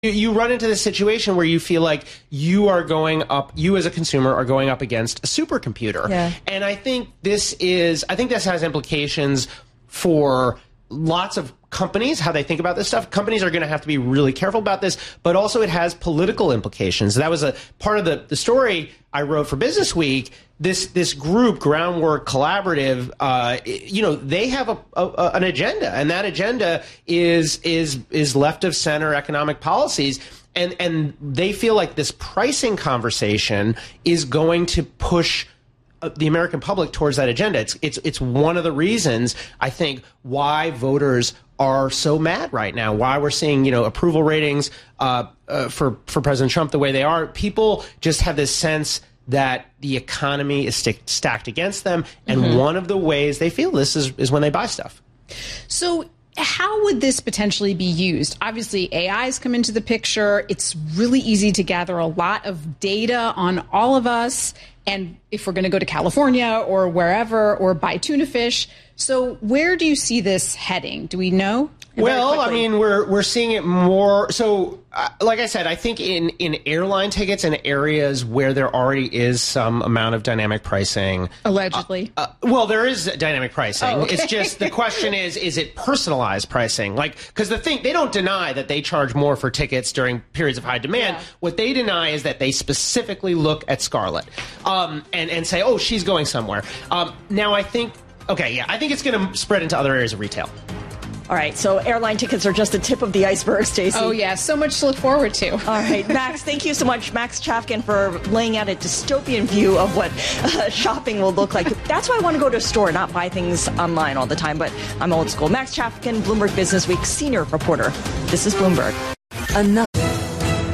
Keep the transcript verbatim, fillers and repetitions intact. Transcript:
You run into this situation where you feel like you are going up, you as a consumer are going up against a supercomputer. Yeah. And I think this is, I think this has implications for lots of companies, how they think about this stuff. Companies are going to have to be really careful about this, but also it has political implications. That was a part of the, the story I wrote for Business Week. This this group, Groundwork Collaborative, uh, you know, they have a, a, an agenda, and that agenda is is is left of center economic policies, and and they feel like this pricing conversation is going to push the American public towards that agenda. It's it's it's one of the reasons I think why voters are so mad right now. Why we're seeing you know approval ratings uh, uh, for for President Trump the way they are. People just have this sense that the economy is st- stacked against them, and mm-hmm. one of the ways they feel this is is when they buy stuff. So how would this potentially be used? Obviously, A Is come into the picture. It's really easy to gather a lot of data on all of us. And if we're going to go to California or wherever or buy tuna fish. So where do you see this heading? Do we know? Well, I mean, we're we're seeing it more. So, uh, like I said, I think in, in airline tickets in areas where there already is some amount of dynamic pricing. Allegedly. Uh, uh, well, there is dynamic pricing. Oh, okay. It's just the question is, is it personalized pricing? Like, because the thing, they don't deny that they charge more for tickets during periods of high demand. Yeah. What they deny is that they specifically look at Scarlett um, and, and say, oh, she's going somewhere. Um, now, I think, okay, yeah, I think it's going to spread into other areas of retail. All right, so airline tickets are just the tip of the iceberg, Stacey. Oh, yeah, so much to look forward to. All right, Max, thank you so much, Max Chafkin, for laying out a dystopian view of what uh, shopping will look like. That's why I want to go to a store, not buy things online all the time, but I'm old school. Max Chafkin, Bloomberg Business Week senior reporter. This is Bloomberg. Another